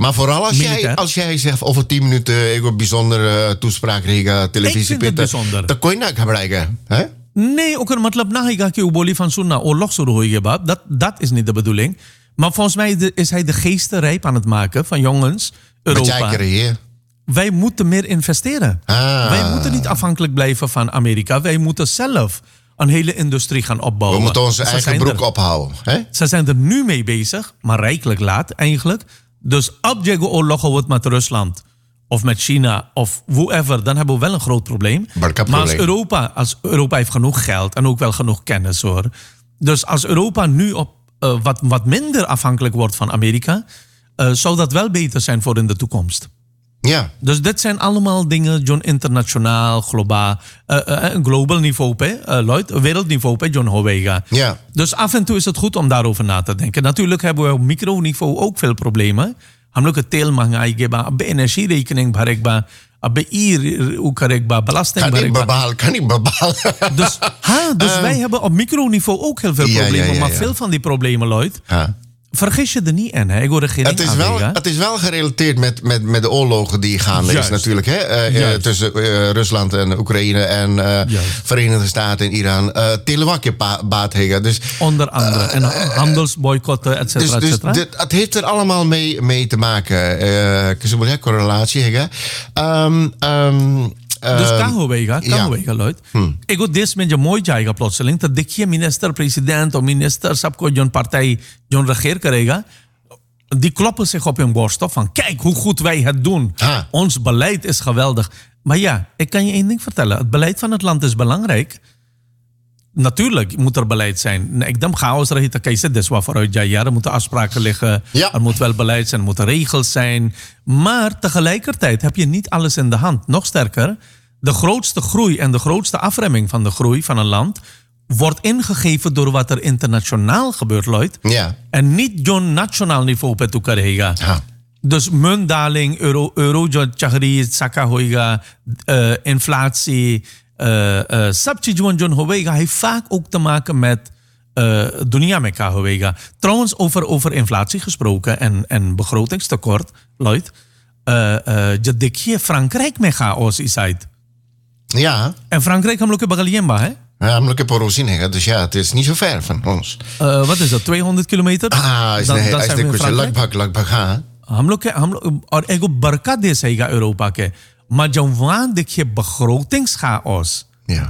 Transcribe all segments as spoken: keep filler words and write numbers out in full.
Maar vooral als jij, Militair. als jij zegt over tien minuten ik wil bijzondere uh, toespraak regen, televisie Ik vind het pitten, bijzonder. dan kon je dat gebruiken. Hè? Nee, ook een matlab na higa ki uboli van sunna oorlog zo hoor bab. Dat dat is niet de bedoeling. Maar volgens mij de- is hij de geesten rijp aan het maken van jongens Wat jij Europa. creëert. Wij moeten meer investeren. Ah. Wij moeten niet afhankelijk blijven van Amerika. Wij moeten zelf een hele industrie gaan opbouwen. We moeten onze Ze eigen zijn broek er- ophouden. Hè? Ze zijn er nu mee bezig, maar rijkelijk laat eigenlijk. Dus op je oorlog wordt met Rusland of met China of whoever, dan hebben we wel een groot probleem. Barka Maar als probleem. Europa, als Europa heeft genoeg geld en ook wel genoeg kennis hoor. Dus als Europa nu op uh, wat, wat minder afhankelijk wordt van Amerika, uh, zou dat wel beter zijn voor in de toekomst. Ja. Dus dit zijn allemaal dingen, John, internationaal, globaal, uh, uh, global niveau, hè, uh, Lloyd, wereldniveau, hè, John Howega. Ja. Dus af en toe is het goed om daarover na te denken. Natuurlijk hebben we op microniveau ook veel problemen. हम लोग तेल महंगाई के बाद अब energierekening bereikbaar, अब ir hoe bereikbaar, belasting Kan ik bereikbaar. bepalen, kan ik bepalen. Dus, ha, dus wij hebben op microniveau ook heel veel Ja, ja, problemen. ja, Maar ja. veel van die problemen, Lloyd, Ja. vergis je er niet in. Hè? Ik hoor regering Het is, wel, aanwegen. het is wel gerelateerd met, met, met de oorlogen die gaande is Juist. natuurlijk. Hè? Eh, eh, Juist. tussen eh, Rusland en Oekraïne en eh, Juist. Verenigde Staten en Iran. Uh, Telewakje baat hegen. Dus, Onder andere. en handelsboycotten, et dus, cetera, et dus cetera. dit, het heeft er allemaal mee, mee te maken. Uh, correlatie hegen. Um, um, Dus Kahowega, ja. Kahowega, Lloyd. Ik wil dit met je mooi jaiga plotseling. Dat dik je minister, president of minister, sabko John partij, John regeer krijgen. Die kloppen zich op hun borst op van kijk hoe goed wij het doen. Ha. Ons beleid is geweldig. Maar ja, ik kan je één ding vertellen. Het beleid van het land is belangrijk. Natuurlijk moet er beleid zijn. Ik denk chaos er hitte keizer dus waar vooruit ja, ja, er moeten afspraken liggen. Ja. Er moet wel beleid zijn, er moeten regels zijn. Maar tegelijkertijd heb je niet alles in de hand. Nog sterker, de grootste groei en de grootste afremming van de groei van een land wordt ingegeven door wat er internationaal gebeurt, Lloyd. Ja. En niet John nationaal niveau pe toekarega. Ja. Dus muntdaling, euro, euro chagri, saka hoiga, uh, inflatie, uh, uh, substitution John Howega heeft vaak ook te maken met uh, dunia meka Howega. Trouwens, over, over inflatie gesproken en, en begrotingstekort, Lloyd. Uh, uh, je dekje Frankrijk mega os is uit. Ja. En Frankrijk hebben we Bagaliemba, hè? Ja, maar ik heb Porozin hegen. Dus ja, het is niet zo ver van ons. Uh, wat is dat, tweehonderd kilometer? Ah, is Dan- nee, dan is zijn de we in kusje Frankrijk. lakbak, lakbak, ha. हम लोग के हम लोग और एगो बड़का देश है का यूरोपा के maar जब वहां देखिए begrotingschaos Ja.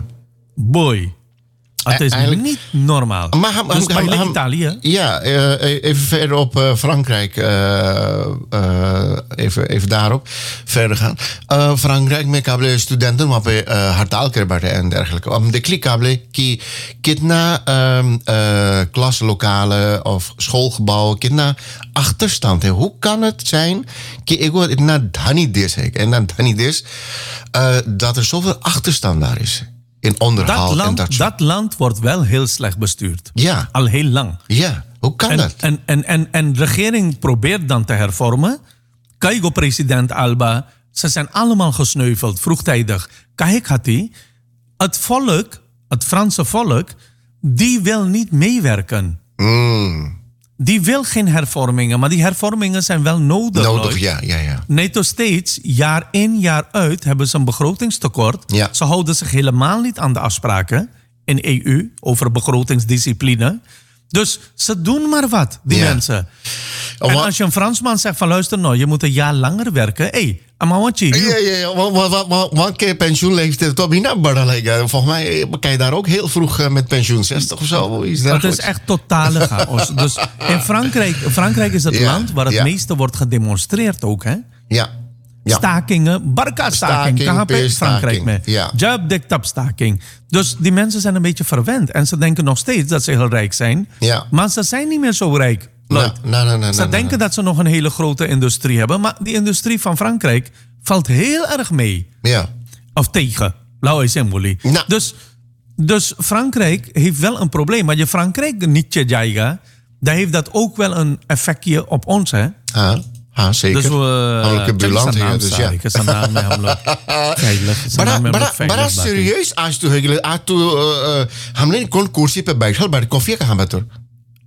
boy het is Eigenlijk- niet normaal. Maar ham- dus ham- bij ham- ham- Italië Ja, eh, even verder op eh, Frankrijk. eh, eh, even, even daarop verder gaan. Eh, Frankrijk met kable studenten op uh, hartaalkerbaarden en dergelijke. Om de klikkable ki kitna um, uh, klaslokalen of schoolgebouwen kitna achterstand. He. Hoe kan het zijn ki ego na dhani dis he. En na dhani dis uh, dat er zoveel achterstand daar is in onderhoud dat en land, dat soort. dat land wordt wel heel slecht bestuurd. Ja. Al heel lang. Ja, hoe kan En, dat? en, en, en, en de regering probeert dan te hervormen. Kijk, president Alba, ze zijn allemaal gesneuveld vroegtijdig. Kijk, had hij. Het volk, het Franse volk, die wil niet meewerken. Mm, Die wil geen hervormingen, maar die hervormingen zijn wel nodig. nodig, Lloyd. ja, ja, ja. NATO steeds, jaar in jaar uit, hebben ze een begrotingstekort. Ja. Ze houden zich helemaal niet aan de afspraken in E U over begrotingsdiscipline. Dus ze doen maar wat, die Ja. mensen. Oh, en wat- als je een Fransman zegt van luister nou, je moet een jaar langer werken. Hé, hey, amawantje. Ja, ja, ja. Want, want, want, want, want keer pensioenleeftijd toch niet naar volgens mij kan je daar ook heel vroeg eh, met pensioen, zestig of zo. Iets Het is dergelijks. echt totale chaos. Dus in Frankrijk, Frankrijk is het Ja, land waar het ja. meeste wordt gedemonstreerd ook, hè? Ja. Ja. Stakingen, barka-staking, Staking, K H P peerstaking, Frankrijk mee. ja. Job dictap staking. Dus die mensen zijn een beetje verwend. En ze denken nog steeds dat ze heel rijk zijn. Ja. Maar ze zijn niet meer zo rijk. Lloyd. Nou, nou, nou, nou, ze nou, denken nou. dat ze nog een hele grote industrie hebben. Maar die industrie van Frankrijk valt heel erg mee. Ja. Of tegen. Lau is symboli. Nou. Dus, dus Frankrijk heeft wel een probleem. Maar je Frankrijk niet je jaiga, dan heeft dat ook wel een effectje op ons, hè? Ha, ha, zeker. Dus we... Namelijk een buurland check hier, zijn dus naam, ja. sorry. Zijn naam met hem loopt. Veilig. Zijn Maar naam met hem maar loopt veilig, maar Bati. serieus als tu hegele als tu हमने कौन कुर्सी पे बैठल बैठ कॉफी कहाँ बैठो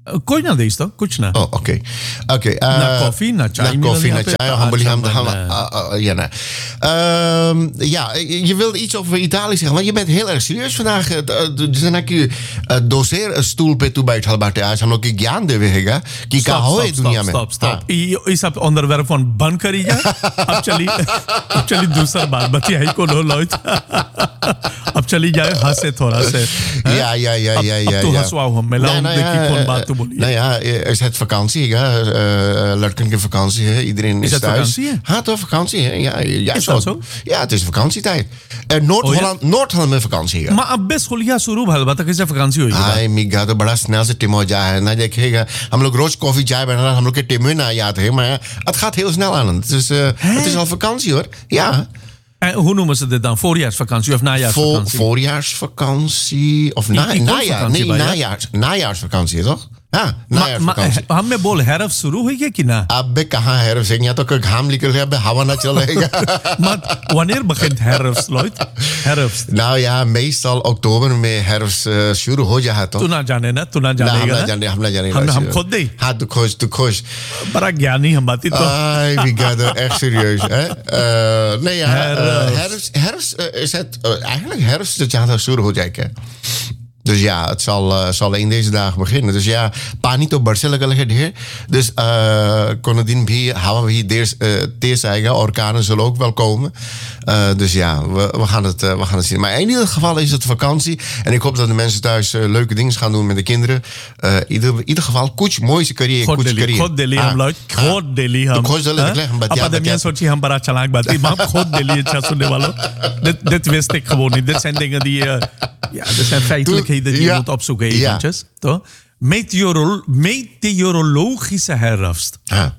कोई ना देश तो कुछ ना Oh, oké. Oké. eh, Na koffie, na chai. Na koffie, na chai. Ah, हम बोली हम chai, हम man, ah, ah, ja, nee. Ehm, ja, je wilde iets over Italië zeggen, want je bent heel erg serieus vandaag. Dus dan heb je doseer stoel पे तू बैठा बाटे आज हम लोग की ज्ञान देवे हैगा कि का हो है दुनिया में. स्टॉप स्टॉप ये ये सब onderwerp van बंद करी जाए. अब चली अब चली दूसरा बात बतियाई को लो लो. अब चली जाए हंसे थोड़ा से. Ja, ja, ja, ja, ja. अब तो हंसवाओ हम मैं लाऊं देखी कौन बात तो बोली. Nou ja, is het vakantie, ja. Uh, Lurken की vakantie है. Iedereen is, is het thuis. vakantie? Hè? Ja, toch vakantie, hè? Ja, ja, is dat zo? Ja, het is vakantietijd. Uh, Noord-Holland, oh, ja? Noord-Holland में vakantie है. Maar अब बे स्कूलिया शुरू भल बता कैसे vakantie होगी. हाय मिगा तो बड़ा स्नेह से टिम हो जाए ना देखेगा. हम लोग रोज कॉफी चाय बना हम लोग के टिम na याद है maar het gaat heel snel aan. Het is, uh, het is al vakantie hoor. Ja. En hoe noemen ze dit dan? Voorjaarsvakantie of najaarsvakantie? Voor, voorjaarsvakantie of na, najaar. Nee, najaars, najaarsvakantie toch? Ja, najaarsvakantie. हम में बोल herfst शुरू हुई है कि ना? अब कहाँ herfst है? या तो कोई घाम निकल गया, अब हवा ना चलेगा. Maar wanneer begint herfst, Lloyd? Herfst. Nou ja, meestal oktober में herfst uh, शुरू हो जाता है तो. तू ना जाने ना, तू ना जानेगा ना. हम ना जाने, हम ना जाने. हम हम खुद नहीं. हाँ, तू खुश, तू खुश. बड़ा ज्ञानी हम बाती तो. Ai, wie gaat er echt serieus, hè? Uh, nee, ja, herfst, uh, herfst, herfst uh, is het uh, eigenlijk herfst dat jaar शुरू हो जाएगा. Dus ja, het zal, uh, zal in deze dagen beginnen. Dus ja, पानी तो बरसे लगा लगे ढेर. Dus कोनो दिन भी हवा भी देर तेज आएगा. Orkanen zullen ook wel komen. Uh, dus ja, we, we, gaan het, uh, we gaan het zien. Maar in ieder geval is het vakantie. En ik hoop dat de mensen thuis uh, leuke dingen gaan doen met de kinderen. Uh, in ieder, ieder geval, कुछ mooie carrière, कुछ carrière. खुद दिल्ली हम लोग खुद दिल्ली हम. खुद दिल्ली हम बच्चे. अब de soort हम बड़ा चलाक बात. Maar खुद Delhi het zo de wallo. Dit dit wist ik gewoon niet. Dit zijn dingen die uh, ja, dit zijn feitelijkheden die je moet opzoeken eventjes, toch? Meteoro meteorologische herfst. Ja.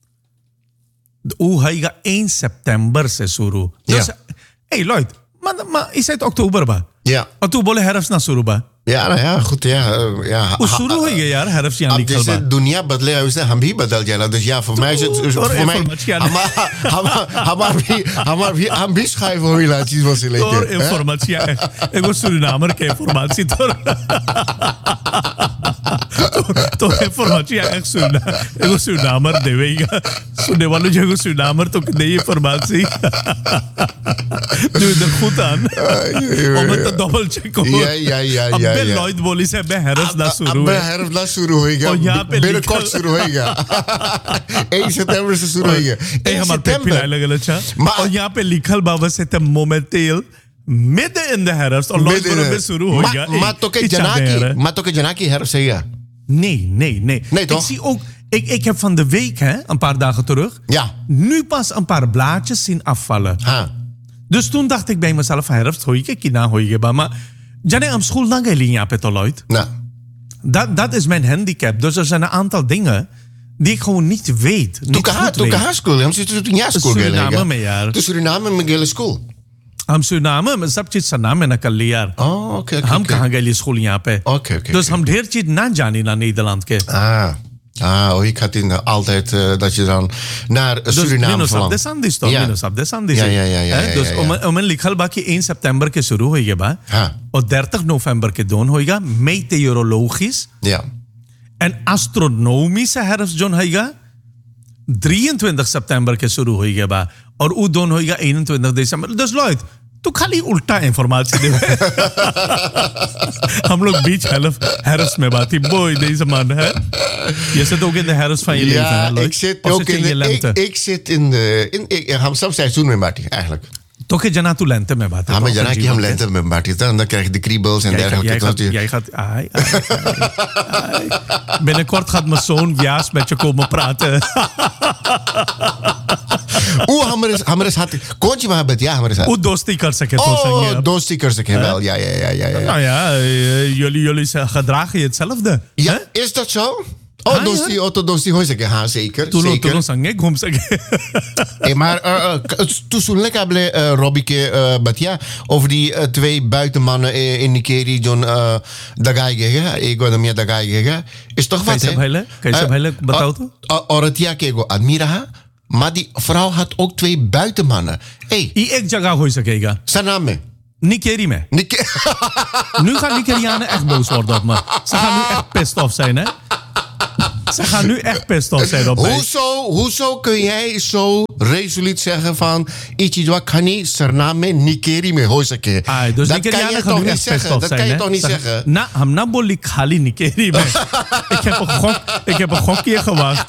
Hoe hij gaat één september se शुरू. Dus, ja. Hey Lloyd, maar, maar is het oktober ba? Ja. En toen bolle herfst na शुरू ba? Ja, nou ja, goed, ja. Uh, ja. Hoe शुरू हो गया यार herfst यहाँ निकल बा? अब दुनिया बदले उससे हम भी बदल जाना. Dus ja, voor mij is het voor mij हमार भी हमार भी हम भी schrijven hoe laat iets was lekker. Door informatie. Ik was Surinamer ke informatie door. तो informatie echt Surinamer. Ik was Surinamer देवेगा. सुनने वालों जो को Surinamer तो दे informatie. Nu er goed aan. Om het te double checken. Ja, ja, ja, ja. अब Lloyd बोली से बे herfst ना शुरू है. अब herfst ना शुरू होएगा. और यहाँ पे binnenkort शुरू होएगा. één september से शुरू होएगा. één september. और यहाँ पे लिखल बाबा से ते momenteel midden in de herfst. और Lloyd बोले बे शुरू होएगा. Maar toch के Janaki, maar toch के Janaki herfst है ja. Nee, nee, nee. Nee toch? Ik zie ook. Ik, ik heb van de week, hè, een paar dagen terug, ja. nu pas een paar blaadjes zien afvallen. Ha. Dus toen dacht ik bij mezelf, herfst, hoor je, kina, hoor je, maar Jane am school dan gelin ja petoloid. Nou. Dat, dat is mijn handicap. Dus er zijn een aantal dingen die ik gewoon niet weet. Toen ka toen ka school, हम सिर्फ toen ja school गए Suriname में यार. तो Suriname में गए school. हम सुनामे में सब चीज सनाम में नकल लिया यार. Oh, okay, okay, हम okay. कहाँ गए स्कूल यहाँ पे. Okay, okay, dus okay. हम ढेर चीज ना जानी ना Nederland के. Ah. Ah, oh, ik had in altijd uh, dat je dan naar dus Suriname minus verlangt. Dus minus op de ja. minus op de Sandis. Ja, ja, ja, ja, ja, dus ja, ja. om om een likhal baki één september के शुरू होएगा. हाँ. और dertig november के दोन होएगा meteorologisch. Ja. En astronomische herfst zone होएगा drieëntwintig september के शुरू होएगा. और वो दोन होएगा eenentwintig december. Dus Lloyd, तू खाली उल्टा इंफॉर्मेशन दे. हम लोग बीच herfst में बात ही boy deze man है. Je zit ook in de herfst van je ja, leven, hè, Lloyd? ik zit Of ook zit je in in je de lente? ik, ik zit in de in ik हम सब seizoen में बाटी eigenlijk. तो के जना तू lente में बात है. हाँ, मैं जना की हम lente में बाटी था. En dan krijg je de kriebels en dergelijke. Jij gaat, jij gaat, ai, ai, ai. Binnenkort gaat mijn zoon Vias met je komen praten. Oeh, hammer is, hammer is had. Kon je maar bet, ja, hammer is had. Hoe doostie kan ze het Oh, doostie kan ze het wel, ja, ja, ja, ja, ja. Nou ja, jullie, jullie gedragen je hetzelfde. Ja, is dat zo? Oh, doostie, oh, doostie, hoor ik. Ja, zeker, toen, zeker. Toen sang ik, hoe zeg Hey, maar toen zo'n lekker ble Robbie Batia over die uh, twee buitenmannen uh, in Nigeria, John uh, Dagai Gega, Ego de Mia Dagai Gega, is toch wat, hè? Kan je ze hele betouwen? Oratia Kego Admira, maar die vrouw had ook twee buitenmannen. Hey, ik jaga hoe zeg ik? Saname. Nikeri me. Nik- nu gaan Nigerianen echt boos worden op me. Ze gaan nu echt pissed off zijn, hè? Ze gaan nu echt pissed off zijn op mij. Hoezo, hoezo kun jij zo resoluut zeggen van Ichijwa Kani Sername Nikeri me hoisake? Ah, dus dat kan je toch niet zeggen? Dat kan je toch niet zeggen? Na, hamna boli khali nikeri me. ik, heb een gok, ik heb een gokje gewacht.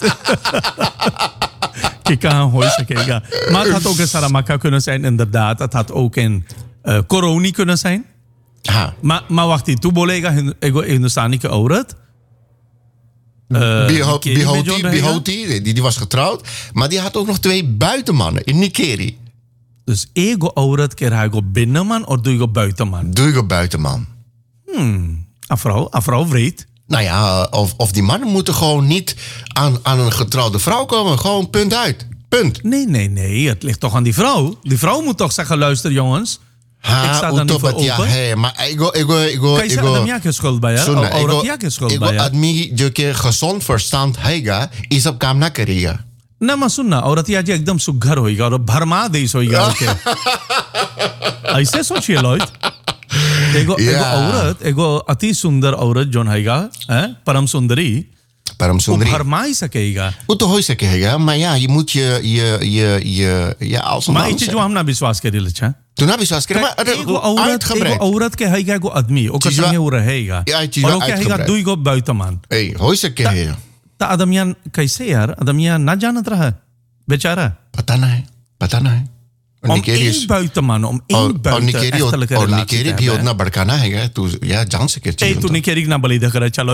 Kika hoisake, ja. Maar het had ook in Saramaka kunnen zijn, inderdaad. Het had ook in uh, Koroni kunnen zijn. Ha. Maar, maar wacht, die toebolega ego Hindustanike aurat. Uh, Bihoti, Bihoti, Bihoti die, die was getrouwd. Maar die had ook nog twee buitenmannen in Nikeri. Dus ego aurat keer hij go binnenman of doe je buitenman? Doe je buitenman. Hmm, een vrouw, een vrouw vreed. Nou ja, of, of die mannen moeten gewoon niet aan, aan een getrouwde vrouw komen. Gewoon punt uit. Punt. Nee, nee, nee. Het ligt toch aan die vrouw. Die vrouw moet toch zeggen, luister jongens. Ha, ik sta daar niet voor open. Ja, hey, maar ego, ego, ego, kan je zeggen, adam jij schuld bij haar? Suna, ego, jij schuld bij haar? Admi, je keer gezond verstand heiga, is op kamna kariya. ना मैं सुनना और अतिया जी एकदम सुघर होएगा और भरमा देश होएगा ओके ऐसे सोचिए लॉयड एगो एगो औरत एगो अति सुंदर औरत जोन हैगा हैं परम सुंदरी परम सुंदरी भरमा ही सकेगा वो तो हो सकेगा maar ja je moet je je je je ja als maar iets जो हम ना विश्वास करी लच्छा तू ना विश्वास करे maar एगो औरत एगो औरत के हैगा एगो आदमी ओकर संगे हो रहेगा और ओके हैगा दुई गो बायतमान ए हो सकेगा तो आदमियां कैसे यार आदमियां ना जानत रहा बेचारा पता ना है पता ना है om één buitenman, om één buiten echtelijke relatie और निकेरी भी उतना भड़काना है तू या जान सके ए तू निकेरी ना बलिदा करे चलो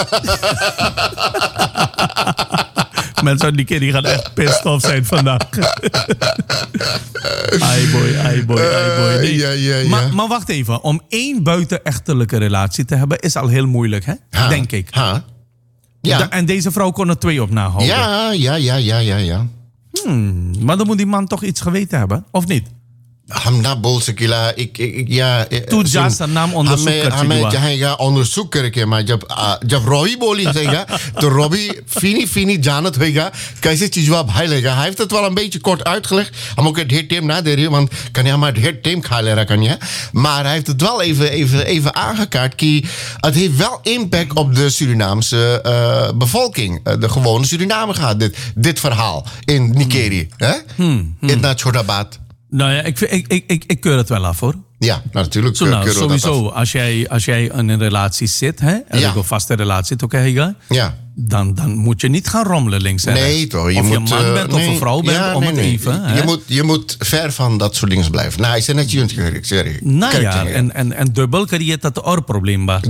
mensen निकेरी gaan echt pissed off zijn vandaag ai boy ai boy ai boy nee. ja, ja, ja. Maar, maar wacht even, om één buitenechtelijke relatie te hebben is al heel moeilijk hè, ha, denk ik ha. Ja. Da, en deze vrouw kon er twee op nahouden. Ja, ja, ja, ja, ja, ja. Hmm, maar dan moet die man toch iets geweten hebben, of niet? Hamna bolse kila ik ik ja तू जा सर नाम onderzoek कर हमें हमें जाएगा onderzoek करके मैं जब जब रोही बोली जाएगा तो रोबी fini fini जानत होएगा कैसे चीजवा भाई लेगा hij heeft het wel een beetje kort uitgelegd हम ook het heet team naderen want kan ja maar het heet team gaan leren kan je maar hij heeft het wel even even even aangekaart ki het heeft wel impact op de Surinaamse uh, bevolking uh, de gewone Suriname gaat dit dit verhaal in Nikeri hè hmm, hmm. in Nachodabat. Nou ja, ik, ik, ik, ik, ik keur het wel af hoor. Ja, natuurlijk. Zo, nou, sowieso, als jij, als jij in een relatie zit, hè, en ja. een vaste relatie zit, oké, okay, ja. dan, dan moet je niet gaan rommelen links en nee, toch. Je of moet, je man bent uh, of een vrouw bent, ja, om nee, het nee. even. Je, moet, je moet ver van dat soort dingen blijven. Nou, ik zeg net je ik zeg je. Nou ja, en, en, en dubbel kan je dat oor probleem ba.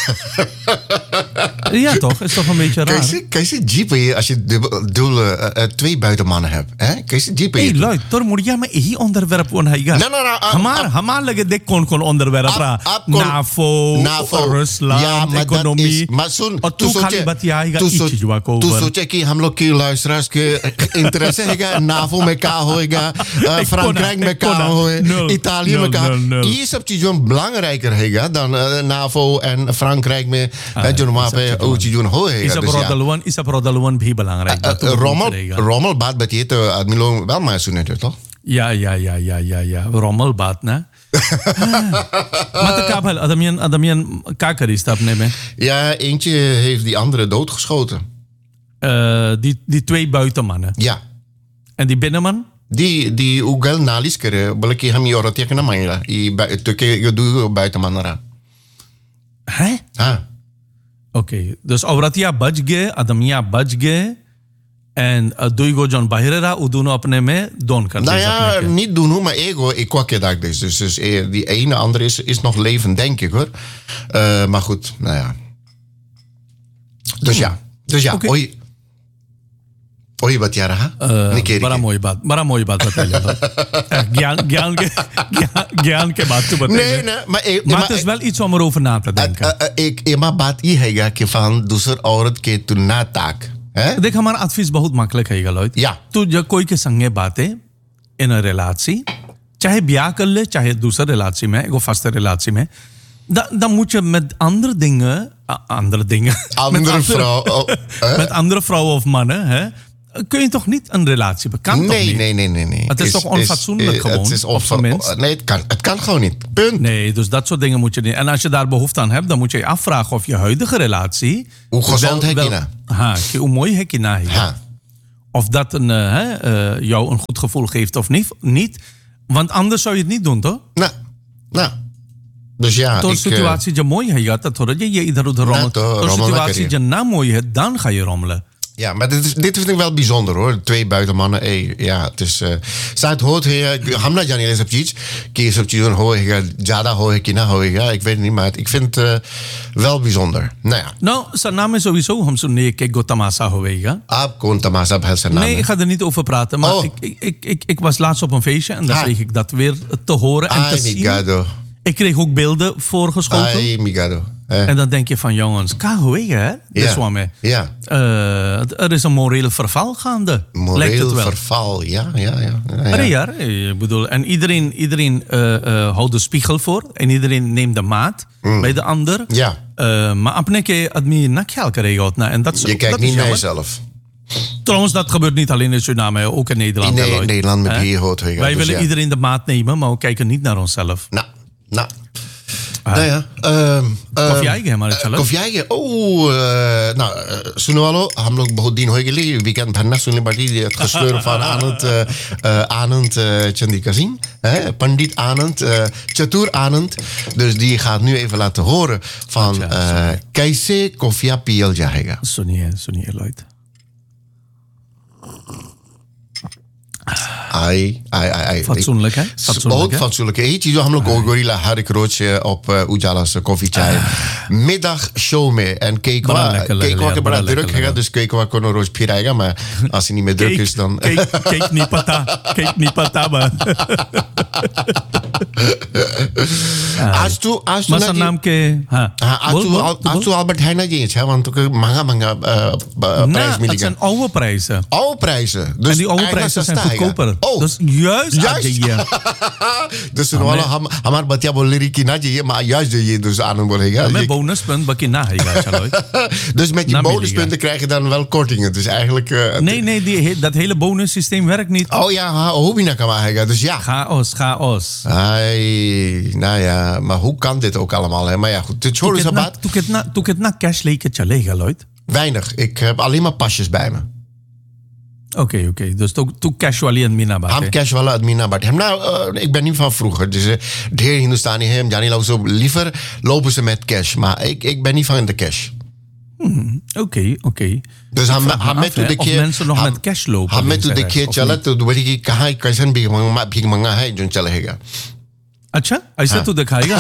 Ja, toch? Is toch een beetje raar. Kan je ze jeepen als je dubbel, dubbel, uh, uh, twee buitenmannen hebt? Hè? Kan je ze jeepen? Hey, luid, toch moet je maar hier onderwerp on hij gaat. Nee, nee, nee. Hamar, hamar lege dik kon kon onderwerp ra. NAVO, Rusland, ja, economie. Maar zo'n और तू खाली बतियाएगा इस चीज को तू सोचे कि हम लोग की luisteraars के interesse है NAVO में क्या होएगा फ्रांक्राइक में क्या होए Italië में क्या ये सब चीजों belangrijker है dan NAVO en Frankrijk में जो वहाँ पे वो चीजों होएगा इस प्रोडलवन इस प्रोडलवन भी belangrijk rommel rommel बात बताइए तो आदमी लोग wel maar सुने थे तो ja ja ja ja ja ja rommel बात ना maar de kabel adamian adamian kakar is dat nee ja eentje heeft die andere doodgeschoten uh, die die twee buitenmannen ja en die binnenman die die ugal nalis करे बोले कि हम ये औरत के ना मांगेगा ये तो के दो buitenman रहा हैं हाँ ओके dus औरतिया बच गए आदमिया बच गए en uh, Duigo John Bahirera uduno apne me don kan. Nou ja, niet doen, maar ego ik kwakke dat dus. Dus, dus die ene andere is, is nog levend, denk ik hoor. Uh, maar goed, nou ja. Dus ja, dus ja. Okay. Oei. Oei wat jij raha? बड़ा मोई बात, बड़ा मोई बात बताइए. ज्ञान ज्ञान के ज्ञान के बात तो बताइए. Nee, nee, maar ik, maar het is wel iets om erover na te denken. Ik, maar baat ही हैगा कि van दूसर औरत के तू ना ताक. देख हमारा advies बहुत makkelijk है गलोय. Ja. तू जब कोई के संगे बातें in een relatie, चाहे ब्याह कर ले, चाहे दूसरे relatie में, एगो vaste relatie में, dan, dan moet je met andere dingen, uh, andere dingen, andere met, vrouw, andere, oh, met andere vrouwen of mannen, hè, kun je toch niet een relatie bekant? Nee, niet? nee, nee, nee, nee. Het is, is toch onfatsoenlijk is, gewoon? Het is op zijn minst? Nee, het kan, het kan gewoon niet. Punt. Nee, dus dat soort dingen moet je niet. En als je daar behoefte aan hebt, dan moet je je afvragen of je huidige relatie... Hoe gezond heb je nou? Ha, hoe mooi heb je nou? Ha. Of dat een, uh, uh, jou een goed gevoel geeft of niet. niet. Want anders zou je het niet doen, toch? Nou, nou. Dus ja, Door ik... situatie je mooi hebt, dat hoor je je ieder rommelen. Door situatie je na mooi hebt, dan ga je rommelen. Ja, maar dit, is, dit vind ik wel bijzonder hoor. Twee buitenmannen. Hey, ja, het is... Uh, Saat hoort hij... Hamna jani les op iets. Kies op iets hoor Jada hoor kina hoor ik weet het niet, maar ik vind het uh, wel bijzonder. Nou ja. Nou, zijn naam is sowieso Hamsun nee kijk go tamasa hoor. Aap kon tamasa bhel zijn naam. Nee, ik ga er niet over praten. Maar oh. ik, ik, ik, ik, ik was laatst op een feestje en daar kreeg ik dat weer te horen en Ay, te zien. Migado. Ik kreeg ook beelden voorgeschoten. Ay, Migado. Eh. En dan denk je van jongens, kahoe hè? Ja. ja. Uh, er is een moreel verval gaande. Moreel verval, ja, ja, ja. ja, ja. ja ik bedoel, en iedereen, iedereen uh, uh, houdt de spiegel voor. En iedereen neemt de maat mm. bij de ander. Ja. Uh, maar apneke admi nakjal geregeld. Nou, en dat, je kijkt dat niet naar jezelf. Trouwens, dat gebeurt niet alleen in Suriname, ook in Nederland. In ne- Nederland met hier hoort. Wij dus willen ja. iedereen de maat nemen, maar we kijken niet naar onszelf. Nou, nou. Nou ja. Uh, uh, Koffie eigen हमारे चलो. Koffie eigen. Oh, uh, nou, सुनो वालों, हम लोग बहुत दिन हो गए वीकेंड भरना सुनने बाटी gesleur van Anand uh, uh, Anand uh, Chandika Singh, hè? Pandit Anand, uh, Chatur Anand. Dus die gaat nu even laten horen van uh, Kaise Koffia Piel Jahega. Suniye, suniye Lloyd. आई आई आई fatsoenlijk है बहुत fatsoenlijk यही चीजों हम लोग गोरिल्ला हर एक रोज op uh, उजाला से कॉफी चाय middag show में en केकवा केकवा के बड़ा druk है dus केकवा को नो रोज फिर आएगा मैं als hij niet meer druk is dan cake नहीं पता केक नहीं पता maar आज तू आज तू ना नाम के हाँ आज तू आज तू Albert Heijn je iets hè want ook महंगा महंगा prijs मिलेगा het zijn oude prijzen oude prijzen dus en die oude prijzen zijn goedkoper oh dus juist juist dus सुनो वाला हम हमारे बच्चा बोल रही कि ना चाहिए मैं juist चाहिए dus aan बोलेगा met bonuspunt bakje na dus met je bonuspunten krijg je dan wel kortingen dus eigenlijk uh, nee nee die, dat hele bonussysteem werkt niet oh ja hoe na kan maar dus ja chaos chaos ai nou ja maar hoe kan dit ook allemaal hè maar ja goed het hoort about toen het na toen het na cash leek chalega Lloyd weinig ik heb alleen maar pasjes bij me. Oké, okay, oké. Okay. Dus toen casual en mina baat. Ham casual en mina baat. Nou, uh, ik ben niet van vroeger. Dus uh, de heer Hindustani hem, Jani lopen zo liever lopen ze met cash. Maar ik, ik ben niet van de cash. Hmm, oké, okay, oké. Okay. Dus ham ham met de keer mensen nog ham, met cash lopen. Ham met de keer chalat तो बोले कि कहाँ कैसन भीख मंगा भीख मंगा है जो चलेगा. अच्छा, ऐसा तो दिखाएगा.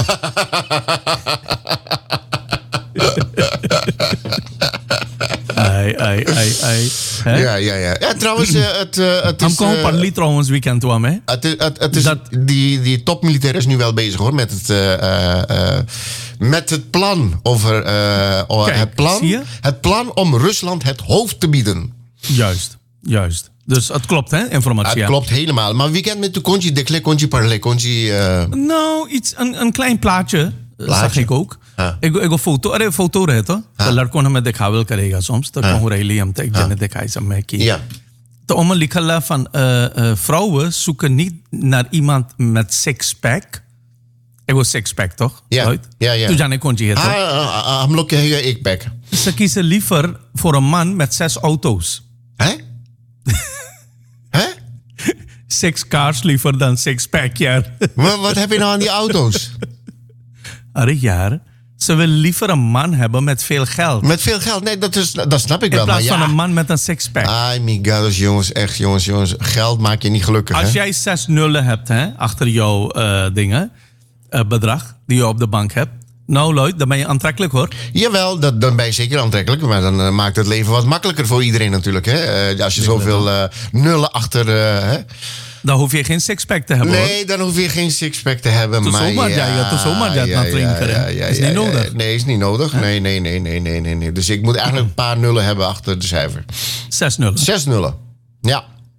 Ai, ai, ai, ai. Hè? Ja, ja, ja. Ja, trouwens, uh, het, uh, het is... Hem kan uh, trouwens weekend toe, hè? Het, het, het is, dat... die, die topmilitair is nu wel bezig, hoor, met het, uh, uh, met het plan over... Uh, Kijk, het, plan, het plan om Rusland het hoofd te bieden. Juist, juist. Dus het klopt, hè, informatie. Het klopt helemaal. Maar weekend met de konji dekle, konji parle, konji... Uh... Nou, iets, een, een klein plaatje... Plaatje. Zag ik ook. हाँ. एगो एगो फोटो अरे फोटो रहे तो हाँ. लड़कों ने मैं दिखावल करेगा soms तो कहूँ रही हम तक जने दिखाई सब मैं की ja. तो om een लिखला van uh, uh, vrouwen zoeken niet naar iemand met six-pack एगो six-pack toch? Ja, ja, ja. तू जाने कौन ची है तो हम लोग कहेगा एक pack ze kiezen liever voor een man met zes auto's hè? hè? six cars liever dan six-pack ja maar wat heb je nou aan die auto's? Arie jaar, ze willen liever een man hebben met veel geld. Met veel geld? Nee, dat, is, dat snap ik wel. In plaats maar van ja. een man met een sixpack. Ai, my god, jongens, echt, jongens, jongens. Geld maakt je niet gelukkig, Als hè? jij zes nullen hebt, hè, achter jouw uh, dingen, uh, bedrag, die je op de bank hebt. Nou, Lloyd, dan ben je aantrekkelijk, hoor. Jawel, dat, dan ben je zeker aantrekkelijk. Maar dan uh, maakt het leven wat makkelijker voor iedereen natuurlijk, hè? Uh, als je zoveel uh, nullen achter... Uh, hè? Dan hoef je geen sixpack te hebben. Nee, hoor. dan hoef je geen sixpack te hebben. Tot zomaar, ja, ja, tot zomaar dat ja, naar drinken. Ja, ja, ja, is ja, niet ja, nodig. Nee, is niet nodig. Nee, nee, nee, nee, nee, nee, nee. Dus ik moet eigenlijk een paar nullen hebben achter de cijfer. Zes nullen. Zes nullen. Ja.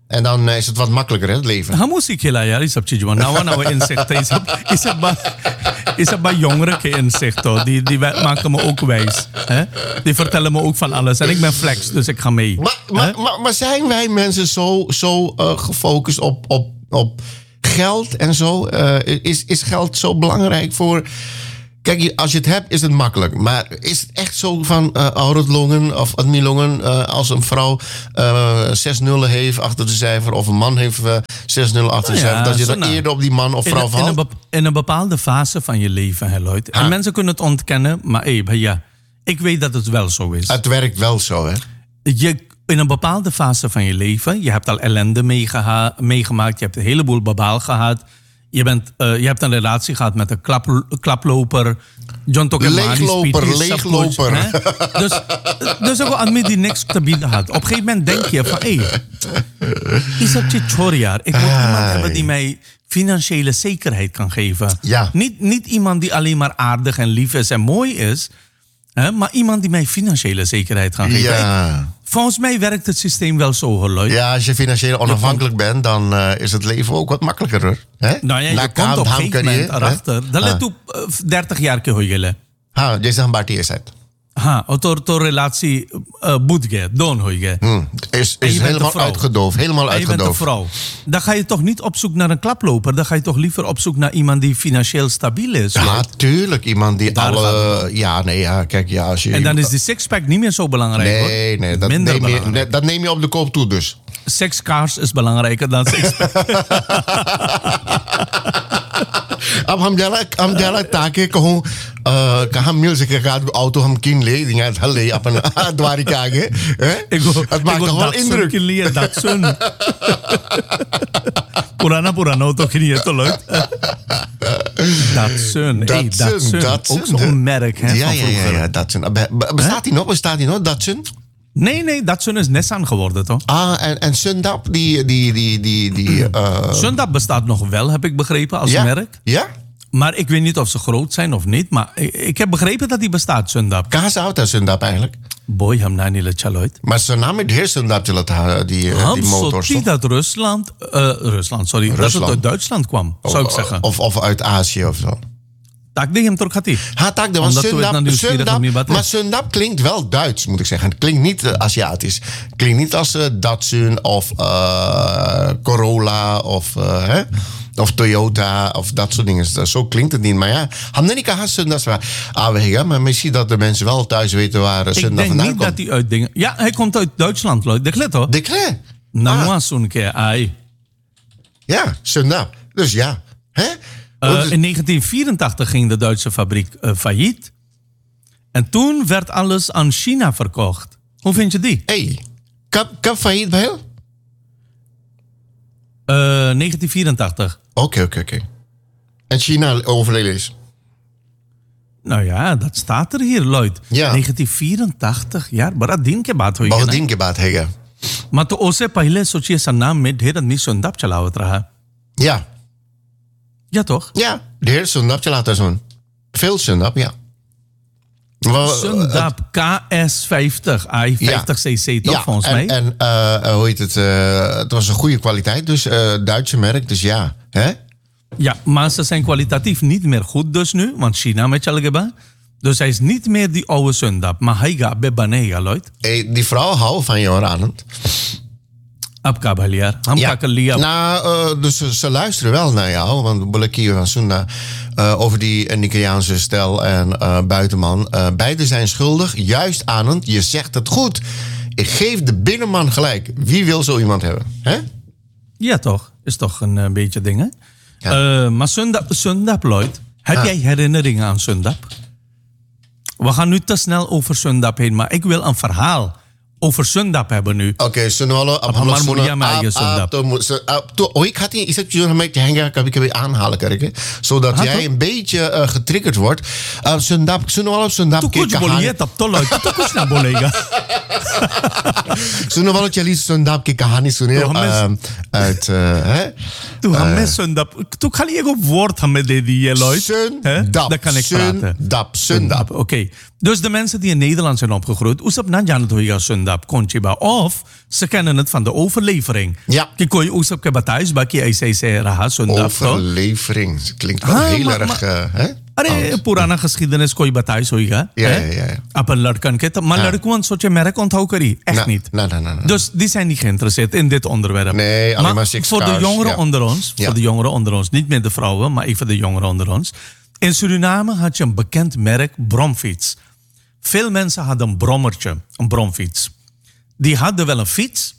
En dan is het wat makkelijker, hè, het leven. Hamu sikila ja, isap chijwan. Nou, nou inzichten. Isap, isap ba, isap ba jongeren ke inzichten. Die, die maken me ook wijs. Hè? Die vertellen me ook van alles. En ik ben flex, dus ik ga mee. Maar, maar, maar, maar zijn wij mensen zo, zo uh, gefocust op, op, op geld en zo? Uh, is, is geld zo belangrijk voor... Kijk, als je het hebt, is het makkelijk. Maar is het echt zo van uh, ouderdlongen of admilongen... Uh, als een vrouw uh, zes nullen heeft achter de cijfer... of een man heeft uh, zes nullen achter de nou cijfer... ja, dat je dan nou, eerder op die man of vrouw in, valt? In een, bep- in een bepaalde fase van je leven, hè, Lloyd. En mensen kunnen het ontkennen, maar hey, ja, ik weet dat het wel zo is. Het werkt wel zo, hè? Je, in een bepaalde fase van je leven... je hebt al ellende meegeha- meegemaakt... je hebt een heleboel babaal gehad... Je, bent, uh, je hebt een relatie gehad met een klap, klaploper. John Tokemani. Leegloper, leegloper. Hè? Dus, dus ook al die niks te bieden had. Op een gegeven moment denk je van... Hé, hey, is dat je chorjaar? Ik moet Ai. iemand hebben die mij financiële zekerheid kan geven. Ja. Niet, niet iemand die alleen maar aardig en lief is en mooi is... Hè, maar iemand die mij financiële zekerheid kan geven. Ja. Volgens mij werkt het systeem wel zo, Lloyd. Ja, als je financieel onafhankelijk bent, dan uh, is het leven ook wat makkelijker. Hoor. Hè? Nou ja, je Na komt op een gegeven moment erachter. Dat let ah. op uh, dertig jaar ke hoyele. Ha, je zegt baartie is het. Ha, otor to relatie uh, boetge, don hoyge. Hmm. Is, is helemaal uitgedoofd, helemaal en je bent een uitgedoofd. vrouw. Dan ga je toch niet op zoek naar een klaploper. Dan ga je toch liever op zoek naar iemand die financieel stabiel is. Ja, Lloyd. tuurlijk. Iemand die Daar alle... Ja, nee, ja, kijk, ja, als je... En dan is die sixpack niet meer zo belangrijk. Nee, hoor. nee, dat Minder neem, je, belangrijk. nee, dat neem je op de koop toe dus. Sexcars is belangrijker dan sixpack. अब हम जला हम जला ताकि कहूँ कि हम मिल सके का auto हम किन ले दिया हल ले अपन द्वारी के आगे Ik wil, het maakt ik wil toch wel Datsun indruk. kiezen, Datsun. Purana Purana auto kiezen, toch leuk? Datsun. Hey, Datsun, Datsun. Datsun. Ook zo'n merk, hè, Ja, van ja, ja, vroeger. ja, Datsun. Be- be- Bestaat die nog? Bestaat die nog, Datsun? Nee, nee, Datsun is Nissan geworden, toch? Ah, en, en Sundap, die... die, die, die, die uh, Sundap bestaat nog wel, heb ik begrepen, als ja? merk. Ja? Maar ik weet niet of ze groot zijn of niet. Maar ik, ik heb begrepen dat die bestaat, Sundap. Kहाँ से होता है Sundap eigenlijk? Boy, हम नानी ले चलोit. Maar zijn naam is heel Sundap चलता die, uh, Ham die motors. soort dat Rusland, uh, Rusland, sorry, dat Rusland. het uit Duitsland kwam, zou ik zeggen. Of, of uit Azië of zo. Tak die hem toch gaat hij. Ha, tak, want Omdat we het Sundap, nou nieuwsgierig Sundap, hebben, wat is? maar Sundap klinkt wel Duits, moet ik zeggen. Het klinkt niet uh, Aziatisch. Het klinkt niet als uh, Datsun of uh, Corolla of, uh, hè? of Toyota of dat soort dingen. Zo klinkt het niet. Maar ja, Hamnenika has Sundap waar aanwegen. Maar misschien dat de mensen wel thuis weten waar uh, Ik Sundap denk vandaan niet komt. dat hij uit dingen... Ja, hij komt uit Duitsland, Lloyd. De klet, hoor. De Kle. Nou, Ah. was zo'n keer. Ai. Ja, Sundap. Dus ja. Hè? Uh, Oh, dus- in negentien vierentachtig ging de Duitse fabriek uh, failliet. En toen werd alles aan China verkocht. Hoe vind je die? Hey, kap, kap failliet bij heel? Uh, negentien vierentachtig. Oké, oké, oké. En China overleden is. Nou ja, dat staat er hier, Lloyd. Ja. negentien vierentachtig jaar. बड़ा दिन के बाद हुई है ना? बहुत दिन के बाद है क्या? Maar तो उससे पहले सोचिए सन्नाम में ढेर आदमी सुंदप चलावत रहा. Ja. Ja, toch? Ja, de heer Sundap chalaat zo'n. Veel Sundap, ja. Wel, Sundap K S vijftig, I vijftig cc toch, ja, volgens en, mij? En uh, hoe heet het? Uh, het was een goede kwaliteit, dus uh, Duitse merk, dus ja. Hè? Ja, maar ze zijn kwalitatief niet meer goed dus nu, want China met Chalgeba. Dus hij is niet meer die oude Sundap, maar hij gaat bij Banega, Lloyd. Hey, die vrouw houdt van jou, Ranend. Abka Baliar. Ham Ja. Kakalia. Nou, uh, dus ze, ze luisteren wel naar jou, want Bulaki van Sunda uh, over die uh, Nigeriaanse stel en uh, buitenman. Uh, beide zijn schuldig, juist Anand. Je zegt het goed. Ik geef de binnenman gelijk. Wie wil zo iemand hebben? Hè? Ja, toch? Is toch een uh, beetje ding, hè? Ja. Uh, maar Sundap, Sundap, Lloyd. Heb Ah. jij herinneringen aan Sundap? We gaan nu te snel over Sundap heen, maar ik wil een verhaal over Sundap hebben nu. Oké, Sunolo, Hamar Muria में आएगा Sundap. तो वही खाती इसे चीजों हमें कहेंगे कभी कभी aanhalen करके zodat हाँ, jij तो- een beetje uh, getriggerd wordt. Uh, Sundap, Sunolo, Sundap तू की कुछ बोलिए तब तो Lloyd, तू तो कुछ ना बोलेगा. Sunolo चली Sundap की कहानी सुनिए तो हमें- uh, uit uh, hè? तू हमें Sundap, तू खाली एगो woord हमें दे दिए Lloyd. Hè? Sundap, Dan kan ik praten. Sundap, Sundap. Oké. Dus de mensen die in Nederland zijn opgegroeid, hoe is dat nou Sundap? Sundap, Conchiba. Of ze kennen het van de overlevering. Ja. Kijk, kon je ook op Kebathuis, bakje, I C C, Raha, Sundap. Overlevering. Klinkt wel Ah, heel maar- erg... maar- uh, hè? अरे पुराना geschiedenis कोई बताए सोईगा Ja, ja, ja, ja. अपन लड़कन के तो maar लड़कों सोचे merk onthoud करी echt Na- niet. na- na- na- na. Dus die zijn niet geïnteresseerd in dit onderwerp. Nee, alleen maar six voor de cars, jongeren ja. onder ons, Ja. voor de jongeren onder ons, niet meer de vrouwen, maar even de jongeren onder ons. In Suriname had je een bekend merk bromfiets. Veel mensen hadden een brommertje, een bromfiets. Die hadden wel een fiets.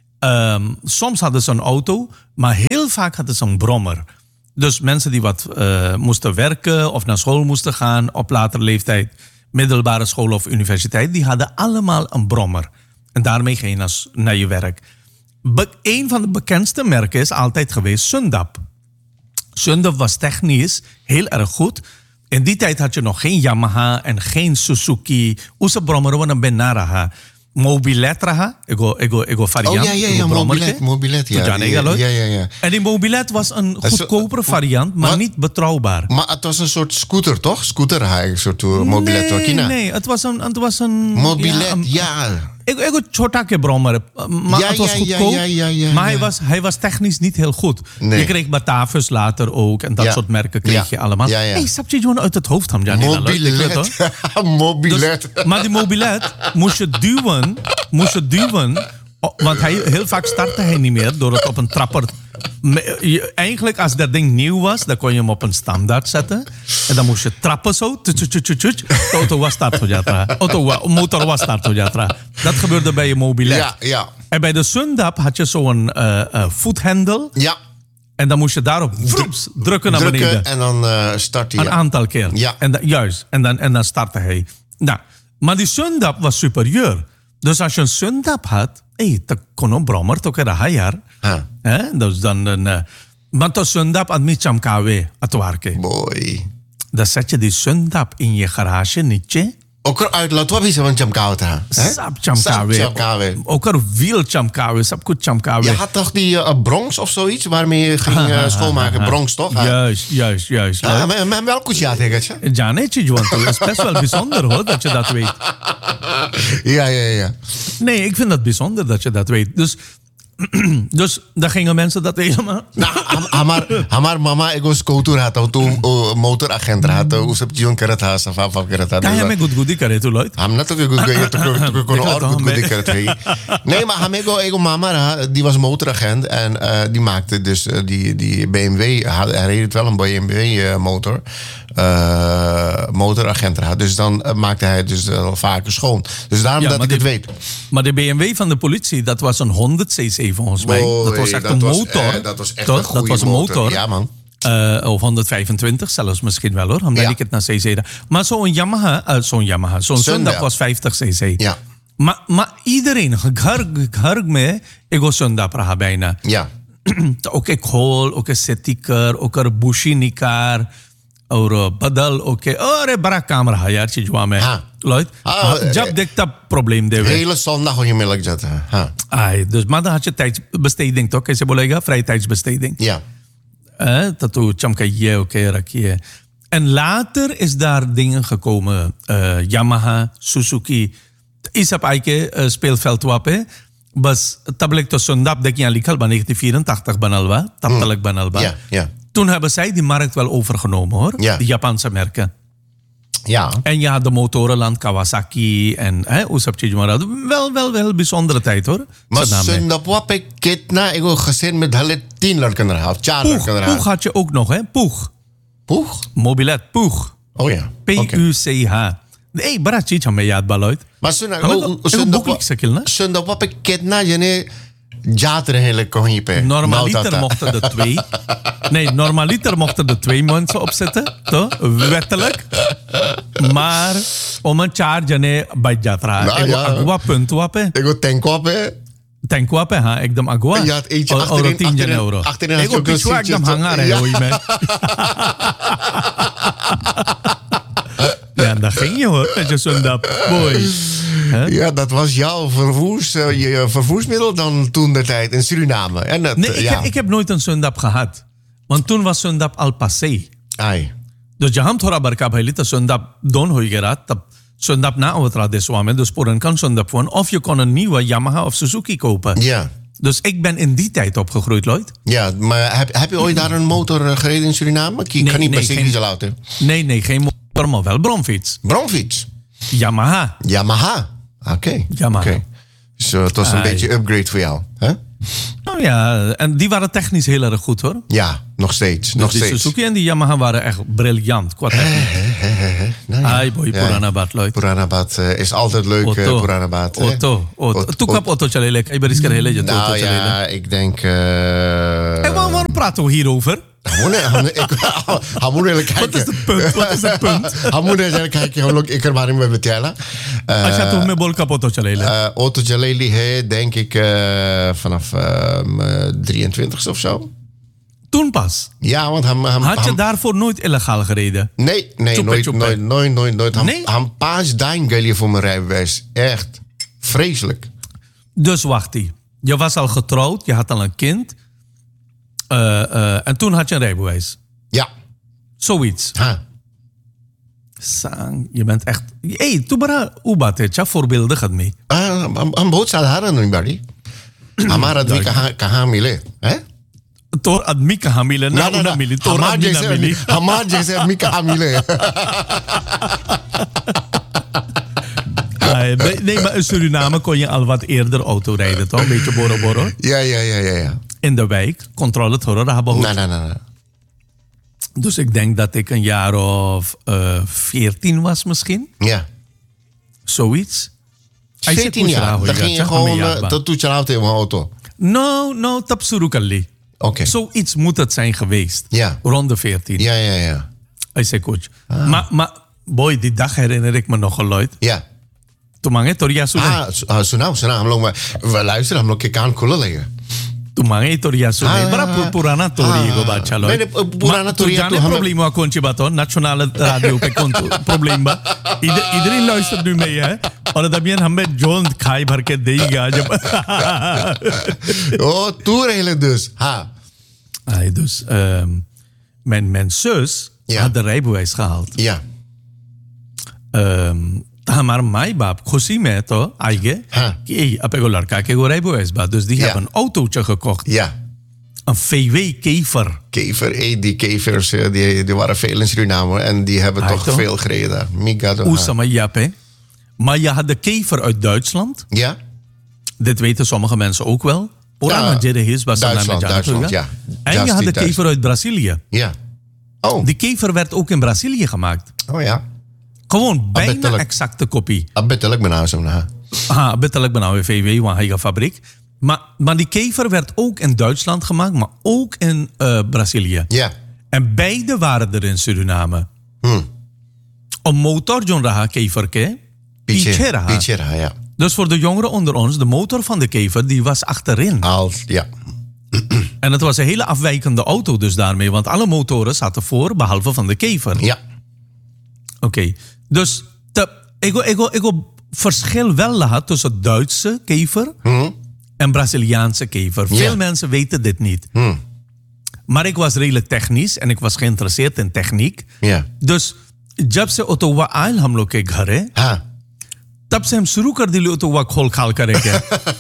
Um, soms hadden ze een auto, maar heel vaak hadden ze een brommer. Dus mensen die wat uh, moesten werken of naar school moesten gaan op latere leeftijd, middelbare school of universiteit, die hadden allemaal een brommer. En daarmee ging je naar, naar je werk. Be- een van de bekendste merken is altijd geweest Sundap. Sundap was technisch heel erg goed. In die tijd had je nog geen Yamaha en geen Suzuki. Oese brommer waren benaraha. Mobilet raha, ego, ego, ego variant. Oh ja, ja, ja, ego brommertje. mobilet, mobilet, ja. Toen Jan Ja, Egeloid. ja, ja, ja. En die mobilet was een goedkopere variant, maar Wat? niet betrouwbaar. Maar het was een soort scooter, toch? Scooter, hij, een soort uh, mobilet. Nee, Wakina. nee, het was een... Het was een Mobilet, ja, een- ja. Ik, ik chota ke brommer. Maar Ja, het was ja, ja, goedkoop. ja, ja, ja, maar hij ja. was, hij was technisch niet heel goed. Nee. Je kreeg Batavus later ook. En dat Ja. soort merken kreeg Ja. je allemaal. Ja, ja. Hey, snap je gewoon uit het hoofd ham, Janina, leuk. Ik weet het, hoor. Mobilet. Mobilet. Dus, maar die mobilet moest je duwen. Moest je duwen. oh, Want hij, heel vaak startte hij niet meer door het op een trapper... Me- je- Eigenlijk als dat ding nieuw was, dan kon je hem op een standaard zetten. En dan moest je trappen zo. Tut, tut, tut, tut, tut. De auto was start voor jatra. Auto wa- motor was start voor jatra. Dat gebeurde bij je mobilet. Ja, ja. En bij de Sundap had je zo'n uh, uh, voethendel. Ja. En dan moest je daarop vroeps, drukken naar Drukken beneden. en dan uh, start hij. Een Ja. aantal keer. Ja. En dan, juist. En dan, en dan startte hij. Nou, maar die Sundap was superieur. Dus als je een Sundap had, hey, dan kon een brommer toch een hajar. Ah. Dus dan een... Uh, want de Sundap had niet chamkawe, het warke. Boy. Dan zet je die Sundap in je garage, niet je? Ook eruit laat wat is er van chamkawe te Sap chamkawe. chamkawe. Ook er wiel chamkawe, sap goed chamkawe. Je had toch die uh, Bronx of zoiets waarmee je ging uh, schoonmaken? Bronx toch? Ja, Juist, juist, juist. ja maar, maar welk ja tegeltje? Ja, nee, Chijuan, het is best wel bijzonder hoor, dat je dat weet. Ja, ja, ja. Nee, ik vind dat bijzonder dat je dat weet. Dus, dus dan gingen mensen dat helemaal... Nou, ham- hamar, hamar mama ego scooter had, toen uh, motoragent had, hoe ze het keret had, of af keret had. Kan je me goed goed die kare toe, Lloyd? Ham net ook goed goed goed goed goed goed. Nee, maar ham ego ego mama die was motoragent en uh, die maakte dus uh, die die B M W, had, hij reed het wel een B M W uh, motor. Uh, motoragent had. Dus dan uh, maakte hij het dus uh, vaker schoon. Dus daarom Ja, dat maar ik het die- weet. Maar de B M W van de politie, dat was een honderd cc volgens mij. Oei, dat was echt dat een was, motor. eh, dat was echt toch? een goede Dat was een motor. Ja, man. Uh, of honderdvijfentwintig zelfs misschien wel hoor. Omdat Ja. ik het naar cc da. Maar zo'n Yamaha, uh, zo'n Yamaha, zo'n Sundap. Sundap was vijftig cc. Ja. Maar, maar iedereen, घर घर में एगो Sundap रहा bijna. Ja. Okay खोल ओके सेतिकर ओकर बुशी निकार और बदल ओके अरे बड़ा काम रहा यार चीजवा में हाँ। Lloyd, Ah, जब eh, देखता probleem देवे Hele zondag kon je melk zetten. Ha. Ai, dus maar dan had je tijdsbesteding toch? कैसे बोलेगा? Vrije tijdsbesteding. Ja. Eh, dat toe chamkaiye oké rakiye. En later is daar dingen gekomen. Uh, Yamaha, Suzuki. Is op eigen uh, speelveld wapen. Bas tablik to Sundap dek yan likhal ba negentien vierentachtig banalwa. Tabtalik banalwa. Ja, ja. Toen hebben zij die markt wel overgenomen hoor. Ja. Die Japanse merken. Ja. En je had de motorenland Kawasaki en hè, Usap Chijumara. Wel, wel, wel bijzondere tijd hoor. Maar Saddam, hè. Sundap wape kitna ego gezin met hele tien lerken eraf. Tja Poeg, lerken Poeg eraf. had je ook nog hè. Poeg. Poeg? Mobilet, Poeg. Oh ja. P U C H. Nee, bara chich hame yaad baloit. Maar Sundap Hame ko- ego boeklik sakil na. Sundap wape kitna jene jater hele kon pe. Normaliter mochten er twee. Nee, normaliter mochten er twee mensen op zitten. Toch? Wettelijk. Maar om een चार जने बच जाता रहा Nou, एगो ja. अगवा पुंत पे Ego tank wape. टैंकुआ पे हाँ एकदम अगवा Ja, het eentje और, और achterin- तीन जने achterin- और achterin had je एगो ook een पिछुआ seatje एकदम zo- हंगा रहे Ja. वही में ja, dat ging je hoor met je Sundap. Mooi. Ja, dat was jouw vervoers, uh, je vervoersmiddel dan toen de tijd in Suriname. En dat, Nee, uh, ik, ja. heb, ik heb nooit een Sundap gehad. Want toen was Sundap al passé. Ai. Dus je ham थोड़ा बरका भैली तो Sundap दोन हो गया तब Sundap na outra de swame, dus voor een kan Sundap voor. Of je kon een nieuwe Yamaha of Suzuki kopen. Ja. Dus ik ben in die tijd opgegroeid, Lloyd. Ja, maar heb, heb je ooit daar een motor uh, gereden in Suriname? Ik Nee, kan niet nee, per se geen- diesel auto. Nee, nee, geen motor, maar wel bromfiets. Bromfiets. Yamaha. Yamaha. Oké. Yamaha. Oké. Dus uh, het was een Ai. beetje upgrade voor jou. Hè? Nou ja, en die waren technisch heel erg goed, hoor. Ja, nog steeds. nog Die steeds. Suzuki en die Yamaha waren echt briljant qua techniek. Nou ja. Ai, boy, Ja. Puranabad, Lloyd. Puranabad uh, is altijd leuk, uh, Auto. Puranabad. hè? Auto. Auto. Ot- Tu kap ot- auto chalele. Kay baris ka hele je auto Nou chalele. ja, ik denk... Uh, En waarom waarom praten we hierover? Hij moet- hij moet- ik- hij moet eerlijk kijken. Wat is het punt? Wat is het punt? Hij moet eerlijk kijken hoe lang ik er maar in ben betalen. Uh, Als je toch met bol kap auto chalele. uh, Auto Jaleli, hè, denk ik uh, vanaf uh, mijn drieëntwintigste of zo. Toen pas. Ja, want hij... hij- Had je hij- daarvoor nooit illegaal gereden? Nee, nee, Tjoepe, nooit, tjoepe. nooit, nooit, nooit, nooit. Hij- Nee? Hij paas daan voor mijn rijbewijs. Echt. Vreselijk. Dus wacht ie. Je was al getrouwd, je had al een kind. Uh, uh, en toen had je een rijbewijs. Ja. Zoiets. Ha. Sang, je bent echt... Hé, hey, toen bara ubat het, ja, voorbeeldig het mee. Ah, Een boot staat haar aan bari. Amara dwi kaha kaha mile. Hè? Tor admika hamile, na una mili, tor admina mili. Hamad jese admi kaha mile. Nee, nee, nee, maar in Suriname kon je al wat eerder auto rijden, toch? Een beetje boro boro. Ja, ja, ja, ja, ja. In de wijk, controle hoor, daar hebben we Nee, nee, nee, nee. Dus ik denk dat ik een jaar of uh, veertien was misschien. Ja. Zoiets. Hij zit veertien moest jaar. raar, Dan ging je hoor, gewoon... ja, uh, ja, Dat doet je auto in mijn auto. No, no, tapsurukali. Oké. Zoiets moet het zijn geweest. Ja. Rond de veertien. Ja, ja, ja. Hij zei coach. Maar, maar, boy, die dag herinner ik me nog geluid. Ja. Toen mange Toria Sudan. Ah, so- ah, so nou, so nou. Hem long maar... We luisteren, hem long ik aan koelen leggen. Toen mange Toria Sudan. Ah. Maar pu- Purana Tori go bacha Nee, nee, uh, Purana Tori, Toen ja, een toen probleem was kontje baton. Nationale radio ke konto probleem ba. Ieder, iedereen luistert nu mee hè. और तब ये हमें जोन खाई भर के देगा जब Oh, toeregelen dus. Ha. Ay, dus um, mijn, mijn zus Ja. had de rijbewijs gehaald. Ja. Um, हमारा माई बाप खुशी में तो आएंगे हाँ. कि "Hey, अब एगो लड़का के एगो rijbewijs बा dus die Ja. hebben een autootje gekocht, Ja. een V W Kever. Kever, eh, die kevers, eh, die, die waren veel in Suriname. En die hebben Ah, toch toch? veel gereden daar. Migado. Oesama Jappe. Maar je had de Kever uit Duitsland. Ja? Dit weten sommige mensen ook wel. Orana Ja, Jedehis was een Duitsland, naam met Duitsland, Jana, ja. En je Just had de die thuis. Kever uit Brazilië. Ja. Oh. Die Kever werd ook in Brazilië gemaakt. Oh ja. Gewoon bijna bettelijk. exacte kopie. Abettelijk ben nou zo. Nou. Ha, betalk ben nou weer V W, want hij gaat fabriek. Maar, maar die Kever werd ook in Duitsland gemaakt, maar ook in uh, Brazilië. Ja. En beide waren er in Suriname. Hmm. Een motor John Raha Kever ke. Piche Raha. Pichera, ja. Dus voor de jongeren onder ons, de motor van de Kever, die was achterin. Als, ja. En het was een hele afwijkende auto dus daarmee, want alle motoren zaten voor, behalve van de Kever. Ja. Oké, okay. Dus te, ik wil- ik wil- ik wil verschil wel laten tussen Duitse Kever Hmm. en Braziliaanse Kever. Veel Ja. mensen weten dit niet. Hmm. Maar ik was redelijk technisch en ik was geïnteresseerd in techniek. Ja. Dus जब से ऑटो वा आयल हम लोग के घर है Ha. तब से हम शुरू कर दिले ऑटो वा खोल खाल करेंगे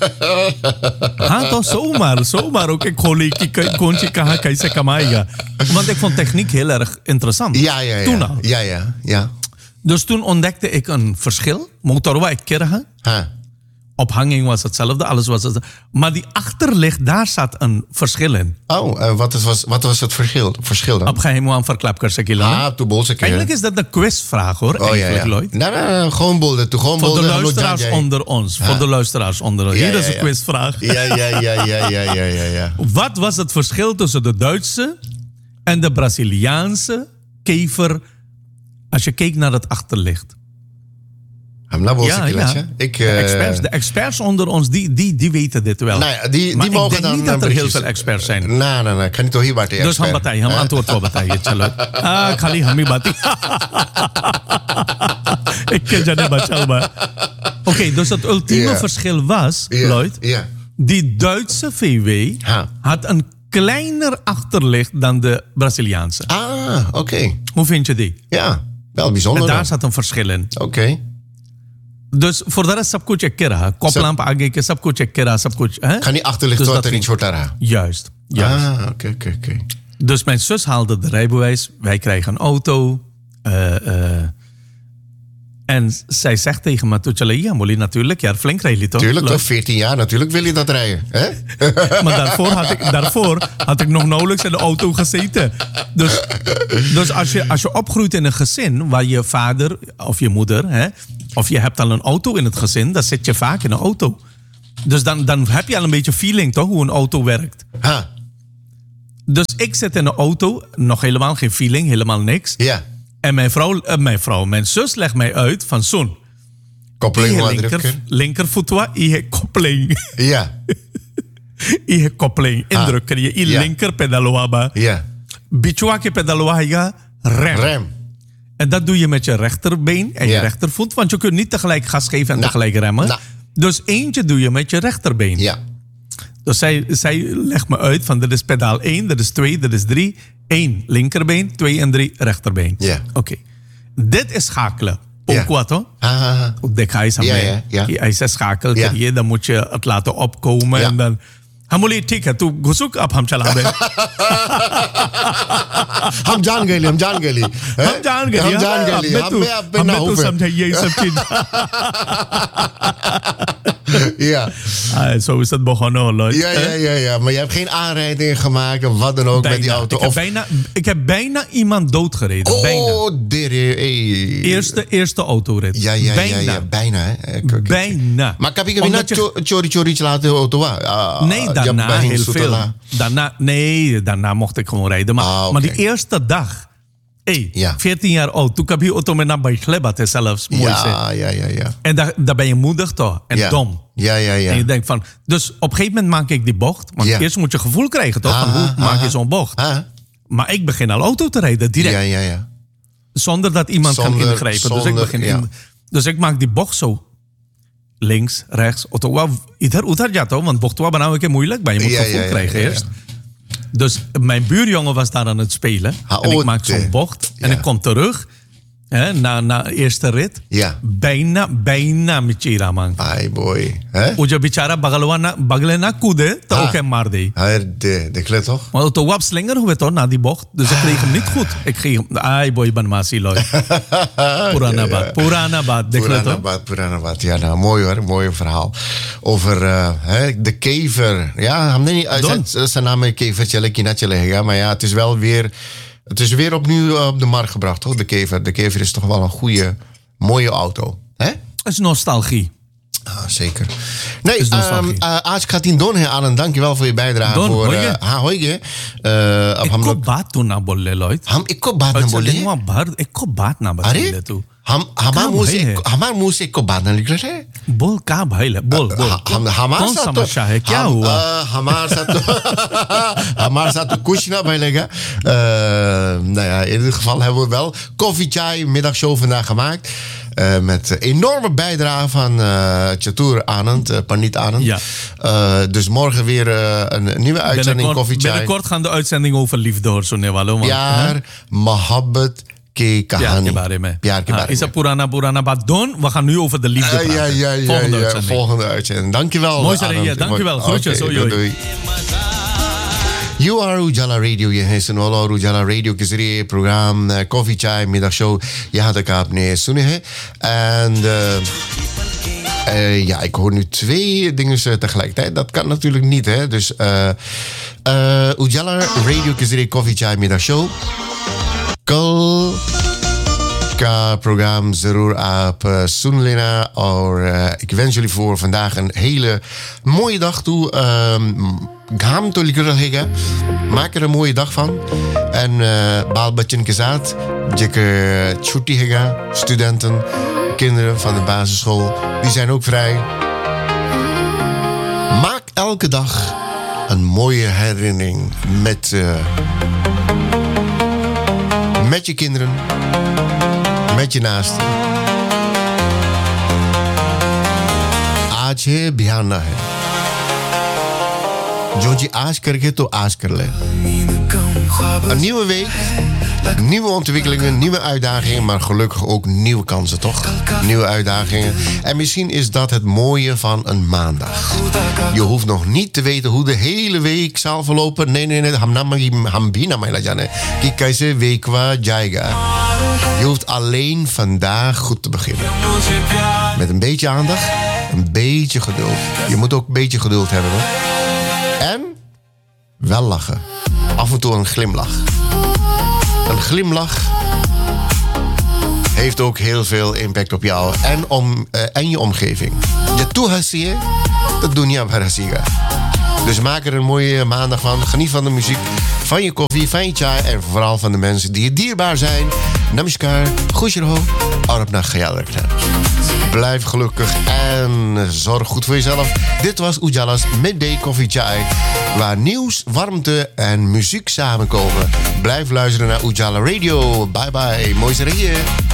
हाँ तो zomaar zomaar ook ik खोली कि क- कौन सी कहाँ कैसे कमाएगा want ik vond techniek heel erg interessant Ja, ja, ja. toen al. Ja, ja, ja. Dus toen ontdekte ik een verschil motor wa ik keren Ha. ophanging was hetzelfde alles was hetzelfde maar die achterlicht daar zat een verschil in Oh, uh, wat, is, was, wat was het verschil, verschil dan? op ga je mo aan verklap कर सकेला ना? Ah, toen bolse keer. Eigenlijk is dat een quizvraag hoor Oh ja, eigenlijk ja. Lloyd. Nee, nee, nee, gewoon bolde. Toen gewoon Voor de bolde. hallo, luisteraars Jan, jij. onder ons. Voor de luisteraars onder ons. Ja, Hier is ja, een ja. quizvraag. Ja, ja, ja, ja, ja, ja, ja, ja. Wat was het verschil tussen de Duitse en de Braziliaanse kever als je keek naar het achterlicht? Hem nou bolse Ja, keer, ja. ja. Ik, De, uh, experts, de experts onder ons, die, die, die weten dit wel. nou ja, die, maar die mogen ik denk dan niet dat er heel berichtjes- veel experts zijn. Nee, nee, nee. Kan niet toch hier bij de Dus expert. हम बताइए हम antwoord को बताइए चलो ah खाली हम ही बातें ik ken je niet bachal maar oké dus het ultieme Ja. verschil was Ja, Lloyd ja. die Duitse V W Ha. had een kleiner achterlicht dan de Braziliaanse. Ah, oké. Hoe vind je die? Ja, wel bijzonder En daar dan. zat een verschil in. Oké. Dus voor de rest सब कुछ एक के रहा. Koplamp आगे के सब कुछ एक के रहा, सब कुछ. Hè? Ga niet achterlicht Dus wat dat er ging- iets छोटा रहा. Juist. juist. Ah, oké, oké, oké. Dus mijn zus haalde de rijbewijs. Wij krijgen een auto. Uh, uh, en zij zegt tegen me, ja, Molly, natuurlijk, ja, flink rijden toch? Tuurlijk, toch? veertien jaar, natuurlijk wil je dat rijden. Hè? Maar daarvoor had, ik, daarvoor had ik nog nauwelijks in de auto gezeten. Dus, dus als, je, als je opgroeit in een gezin waar je vader of je moeder, hè, of je hebt al een auto in het gezin, dan zit je vaak in een auto. Dus dan, dan heb je al een beetje feeling, toch, hoe een auto werkt. Ha, Dus ik zit in een auto, nog helemaal geen feeling, helemaal niks. ja. En mijn vrouw, uh, mijn vrouw, mijn zus legt mij uit van zo'n. Koppeling Je wat linker, drukker. linkervoet, je koppeling. Ja, Je koppeling indrukken. Je ja. linker pedaloa. ja. Bichua ke pedaloa je rem. Rem. En dat doe je met je rechterbeen en je Ja. rechtervoet. Want je kunt niet tegelijk gas geven en Nou, tegelijk remmen. nou. Dus eentje doe je met je rechterbeen. Ja. Dus zij, zij legt me uit van dit is pedaal één, dit is twee, dit is drie. één linkerbeen, twee en drie rechterbeen. Ja. Oké. Dit is schakelen. Ja. Pokwato. Ha, ha, ha. Dek hij Ja, ja, ja. Hij zegt schakel Ja. kariye, dan moet je het laten opkomen. Ja. En dan... Hamuli, ठीक है, तू घुसुक अब हम चला दे. हम जान गए हम जान गए हम जान गए हम जान गए हमें तू हमें तू समझाइए ये सब चीज. Ja. Ah, zo is het begonnen, hoor. Ja, ja, ja, ja. Maar je hebt geen aanrijdingen gemaakt of wat dan ook met die auto. Ik, heb Of... bijna, ik heb bijna iemand doodgereden. Bijna. Oh, dere. Hey. Eerste, eerste autorit. Ja, ja, bijna. ja, ja. Bijna, hè. Oké, oké. Bijna. Maar heb je Omdat je- chori chori laten auto? Ah, Nee, daarna heel veel. Daarna, nee, daarna mocht ik gewoon rijden. Maar, Ah, oké. maar die eerste dag... Hey, Ja. veertien jaar oud. Toen heb je auto met naar bij zelfs. Mooi zeg. Ja, ja, ja, ja. En daar, daar ben je moedig toch? En Ja. dom. Ja, ja, ja. En je denkt van... Dus op een gegeven moment maak ik die bocht. Want Ja. eerst moet je gevoel krijgen toch? Van Aha, hoe maak je aha. zo'n bocht? Ah, Maar ik begin al auto te rijden, direct. ja, ja, ja. Zonder dat iemand Zonder- kan ingrijpen. dus, ik zonder- begin ja. in, dus ik maak die bocht zo. Links, rechts. Auto, wa- ieder, utar jato, want bocht was bijna een keer moeilijk. Maar je moet Ja, gevoel ja, ja, krijgen ja, ja. eerst. Dus mijn buurjongen was daar aan het spelen. Ha, en ik oh, maak zo'n de- bocht. En ja. ik kom terug. Hè, na, na de eerste rit. Ja. Bijna, bijna met Chira, man. Ai, boy. Hè? Hoe je bichara bagalwa bagle na kude, to Ah. ook hem maar deed. Hij, de, de klet toch? Maar toen wap slinger hoe het na die bocht. Dus ik kreeg hem niet goed. Ik kreeg hem, ai boy, ban masi loy. Puranabad, Puranabad. De klet toch? Puranabad, Puranabad. Ja, nou, mooi hoor. Mooi verhaal. Over uh, hè, de kever. Ja, hem niet uit. Zijn naam is kever, tjelle, kinatjelle, ja. Maar ja, het is wel weer... Het is weer opnieuw op de markt gebracht, toch? De kever. De kever is toch wel een goede, mooie auto. Hè? Dat is nostalgie. Ah, zeker. Nee, Is nostalgie. um, uh, Aaj Katin Don, Alan, dankjewel voor je bijdrage. Don, voor, hoige. uh, ha, hoige. Uh, Ik ko baat toen naar bolle loy. हम इको बात न बोले Ik ko baat naar अरे bolle toe. हम हमारे काम मुंह से भाई है। एक- हमारे मुंह से इको बात न निकल रहे बोल का भाई ले बोल बोल हम हमारे कौन साथ तो समस्या है क्या हम- हुआ अ, हमारे साथ तो हमारे साथ तो कुछ ना भइलेगा Uh, nou ja, in ieder geval hebben we wel koffie chai middagshow vandaag gemaakt. Uh, met enorme bijdrage van uh, Chatur Anand, uh, Panit Anand. Ja. Uh, dus morgen weer uh, een nieuwe uitzending binnenkort, koffie chai. binnenkort gaan de uitzending over liefde hoor, zo Wallo. Pyar, mohabbat ke Pyar kahani. ke bare mein. Pyar ke Ah, bare Is mein. dat Purana Purana Bad Don? We gaan nu over de liefde Ja, praten. ja, ja, ja, Volgende ja, uitzending. volgende uitzending. Dankjewel. Mooi zo, Anand. ja, dankjewel. Oké, Groetjes, hoi, doei, hoi. doei. You are Ujala Radio, ये है सुनो और उजाला रेडियो के जरिए programme coffee चाय मिडा शो यहाँ तक आपने सुने हैं en uh, uh, ja, ik hoor nu twee dingen tegelijkertijd. Dat kan natuurlijk niet, hè? Dus uh, uh, Ujala Radio के जरिए कॉफी चाय मिडा शो कल का प्रोग्राम जरूर आप uh, सुन लेना और uh, ik wens jullie voor vandaag een hele mooie dag toe. Um, Gaan to लिख रहेगा maak er een mooie dag van en बाल बच्चन के साथ जेकर छुट्टी हैगा studenten kinderen van de basisschool die zijn ook vrij. Maak elke dag een mooie herinnering met uh, met je kinderen, met je naasten. आज है बिहार ना है Joji Aaskerke to Aaskerle. Een nieuwe week, nieuwe ontwikkelingen, nieuwe uitdagingen, maar gelukkig ook nieuwe kansen, toch? Nieuwe uitdagingen. En misschien is dat het mooie van een maandag. Je hoeft nog niet te weten hoe de hele week zal verlopen. Nee, nee, nee. Je hoeft alleen vandaag goed te beginnen. Met een beetje aandacht, een beetje geduld. Je moet ook een beetje geduld hebben, hoor. En wel lachen. Af en toe een glimlach. Een glimlach heeft ook heel veel impact op jou en, om, uh, en je omgeving. Je toehasie, dat doen je harasiga. Dus maak er een mooie maandag van. Geniet van de muziek, van je koffie, van je chai en vooral van de mensen die je dierbaar zijn. Namaskar, Khushrao, Arab na Khayal Rakhna. Blijf gelukkig en zorg goed voor jezelf. Dit was Ujala's Midday Coffee Chai, waar nieuws, warmte en muziek samenkomen. Blijf luisteren naar Ujala Radio. Bye bye, mooi z'n